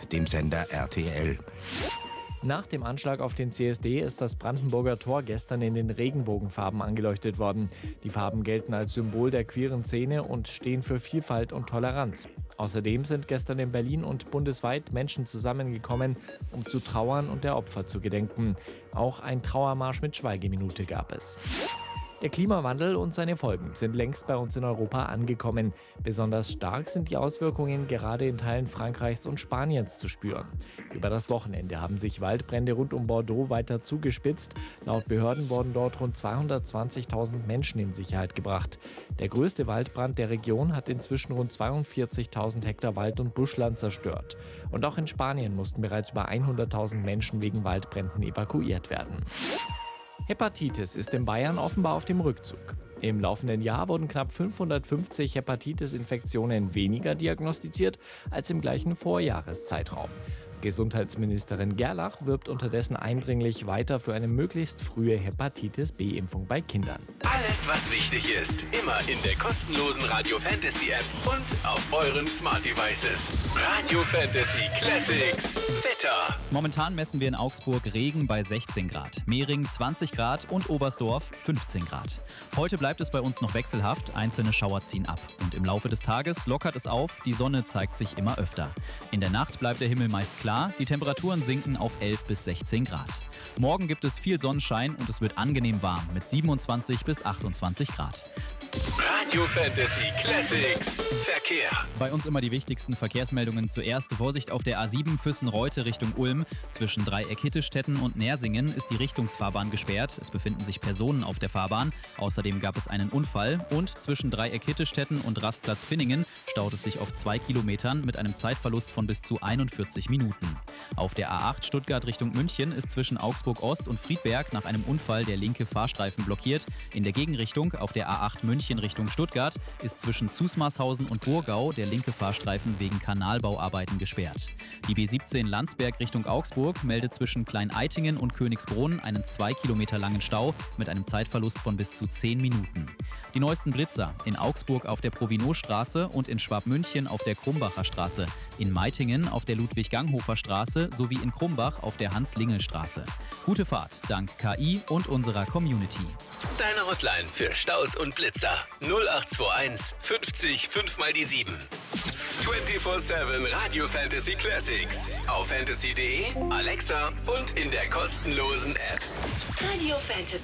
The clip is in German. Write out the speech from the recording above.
dem Sender RTL. Nach dem Anschlag auf den CSD ist das Brandenburger Tor gestern in den Regenbogenfarben angeleuchtet worden. Die Farben gelten als Symbol der queeren Szene und stehen für Vielfalt und Toleranz. Außerdem sind gestern in Berlin und bundesweit Menschen zusammengekommen, um zu trauern und der Opfer zu gedenken. Auch ein Trauermarsch mit Schweigeminute gab es. Der Klimawandel und seine Folgen sind längst bei uns in Europa angekommen. Besonders stark sind die Auswirkungen gerade in Teilen Frankreichs und Spaniens zu spüren. Über das Wochenende haben sich Waldbrände rund um Bordeaux weiter zugespitzt. Laut Behörden wurden dort rund 220.000 Menschen in Sicherheit gebracht. Der größte Waldbrand der Region hat inzwischen rund 42.000 Hektar Wald- und Buschland zerstört. Und auch in Spanien mussten bereits über 100.000 Menschen wegen Waldbränden evakuiert werden. Hepatitis ist in Bayern offenbar auf dem Rückzug. Im laufenden Jahr wurden knapp 550 Hepatitis-Infektionen weniger diagnostiziert als im gleichen Vorjahreszeitraum. Gesundheitsministerin Gerlach wirbt unterdessen eindringlich weiter für eine möglichst frühe Hepatitis-B-Impfung bei Kindern. Alles, was wichtig ist, immer in der kostenlosen Radio Fantasy App und auf euren Smart Devices. Radio Fantasy Classics. Wetter. Momentan messen wir in Augsburg Regen bei 16 Grad, Mehring 20 Grad und Oberstdorf 15 Grad. Heute bleibt es bei uns noch wechselhaft, einzelne Schauer ziehen ab. Und im Laufe des Tages lockert es auf, die Sonne zeigt sich immer öfter. In der Nacht bleibt der Himmel meist klar, die Temperaturen sinken auf 11 bis 16 Grad. Morgen gibt es viel Sonnenschein und es wird angenehm warm mit 27 bis 28 Grad. Radio Fantasy Classics. Verkehr. Bei uns immer die wichtigsten Verkehrsmeldungen zuerst. Vorsicht auf der A7 Füssen-Reute Richtung Ulm. Zwischen Dreieck-Hittestätten und Nersingen ist die Richtungsfahrbahn gesperrt. Es befinden sich Personen auf der Fahrbahn. Außerdem gab es einen Unfall. Und zwischen Dreieck-Hittestätten und Rastplatz Finningen staut es sich auf 2 Kilometern mit einem Zeitverlust von bis zu 41 Minuten. Auf der A8 Stuttgart Richtung München ist zwischen Augsburg Ost und Friedberg nach einem Unfall der linke Fahrstreifen blockiert. In der Gegenrichtung auf der A8 München Richtung Stuttgart ist zwischen Zusmarshausen und Burgau der linke Fahrstreifen wegen Kanalbauarbeiten gesperrt. Die B17 Landsberg Richtung Augsburg meldet zwischen Klein-Eitingen und Königsbrunn einen 2 Kilometer langen Stau mit einem Zeitverlust von bis zu 10 Minuten. Die neuesten Blitzer in Augsburg auf der Provinostraße und in Schwabmünchen auf der Krumbacher Straße, in Meitingen auf der Ludwig-Ganghofer Straße sowie in Krumbach auf der Hans-Lingel-Straße. Gute Fahrt dank KI und unserer Community. Deine Hotline für Staus und Blitzer 0821 50 5 mal die 7. 24/7 Radio Fantasy Classics. Auf fantasy.de, Alexa und in der kostenlosen App. Radio Fantasy.